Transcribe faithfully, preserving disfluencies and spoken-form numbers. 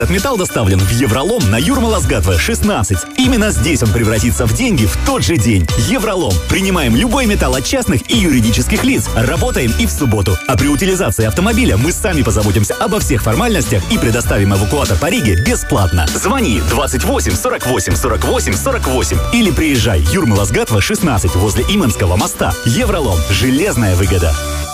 Металл доставлен в Евролом на Юрмала-Сгатва, шестнадцать. Именно здесь он превратится в деньги в тот же день. Евролом. Принимаем любой металл от частных и юридических лиц. Работаем и в субботу. А при утилизации автомобиля мы сами позаботимся обо всех формальностях и предоставим эвакуатор по Риге бесплатно. Звони двадцать восемь сорок восемь сорок восемь сорок восемь или приезжай Юрмала-Сгатва, шестнадцать возле Иманского моста. Евролом. Железная выгода.